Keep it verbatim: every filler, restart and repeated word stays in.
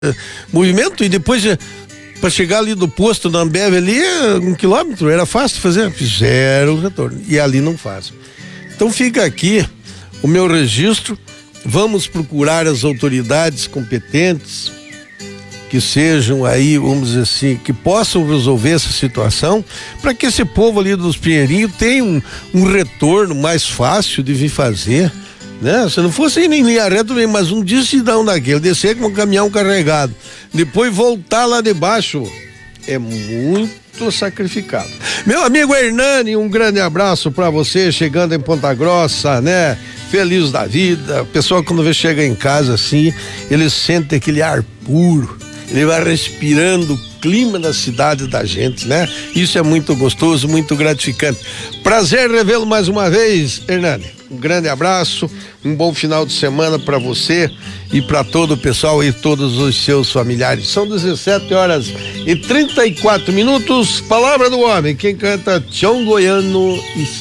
movimento, e depois para chegar ali do posto da Ambev ali, um quilômetro, era fácil de fazer, fizeram o retorno, e ali não fazem. Então fica aqui o meu registro, vamos procurar as autoridades competentes, que sejam aí, vamos dizer assim, que possam resolver essa situação, para que esse povo ali dos Pinheirinhos tenha um, um retorno mais fácil de vir fazer, né? Se não fosse em linha reta, mas um decidão daquele, descer com um caminhão carregado, depois voltar lá de baixo, é muito sacrificado. Meu amigo Hernani, um grande abraço para você, chegando em Ponta Grossa, né? Feliz da vida. O pessoal, quando vê chega em casa assim, ele sente aquele ar puro, ele vai respirando o clima da cidade da gente, né? Isso é muito gostoso, muito gratificante. Prazer revê-lo mais uma vez, Hernani. Um grande abraço, um bom final de semana para você e para todo o pessoal e todos os seus familiares. São dezessete horas e trinta e quatro minutos. Palavra do homem, quem canta Tião Goiano e